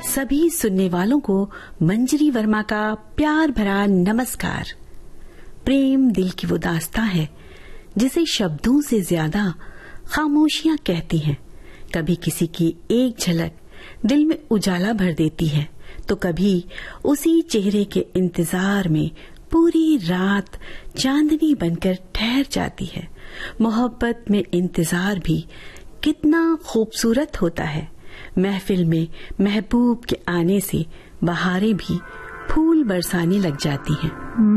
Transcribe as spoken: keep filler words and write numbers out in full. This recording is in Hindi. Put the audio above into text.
सभी सुनने वालों को मंजरी वर्मा का प्यार भरा नमस्कार। प्रेम दिल की वो दास्तां है जिसे शब्दों से ज्यादा खामोशियां कहती हैं। कभी किसी की एक झलक दिल में उजाला भर देती है, तो कभी उसी चेहरे के इंतजार में पूरी रात चांदनी बनकर ठहर जाती है। मोहब्बत में इंतजार भी कितना खूबसूरत होता है। महफिल में महबूब के आने से बहारें भी फूल बरसाने लग जाती हैं।